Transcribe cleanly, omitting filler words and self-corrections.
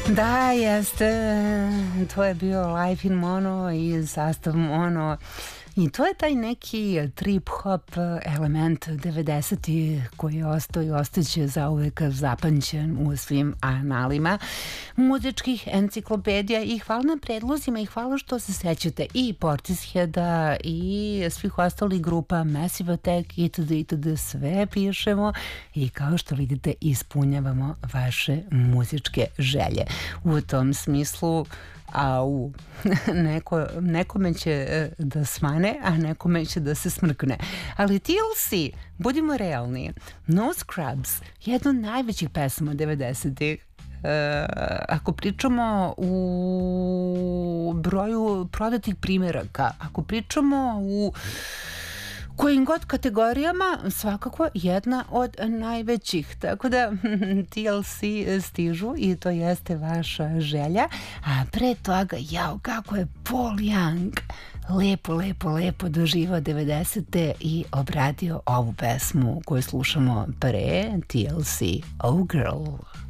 Da, jeste. To je bio Life in Mono i sastav Mono. I to je taj neki trip-hop element 90-ih koji je ostao i ostaće zauvek zapamćen u svim analima muzičkih enciklopedija i hvala na predlozima i hvala što se sećate i Portisheada i svih ostalih grupa, Massive Attack itd. Sve pišemo i kao što vidite ispunjavamo vaše muzičke želje. U tom smislu nekome će da svane, a nekome će da se smrkne. Ali TLC, budimo realni, No Scrubs, jedna od najvećih pesama 90-ih. Ako pričamo u broju prodatih primjeraka, ako pričamo u kojim god kategorijama, svakako jedna od najvećih. Tako da TLC stižu i to jeste vaša želja. A pre toga, kako je Paul Young lepo doživao 90-te i obradio ovu pesmu koju slušamo pre TLC, Oh Girl.